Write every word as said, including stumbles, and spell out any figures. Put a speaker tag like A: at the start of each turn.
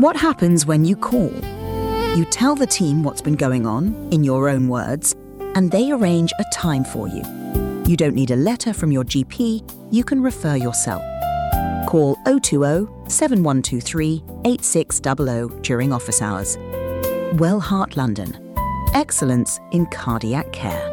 A: What happens when you call? You tell the team what's been going on, in your own words, and they arrange a time for you. You don't need a letter from your G P, you can refer yourself. Call oh two oh, seven one two three, eight six zero zero during office hours. Wellheart London. Excellence in cardiac care.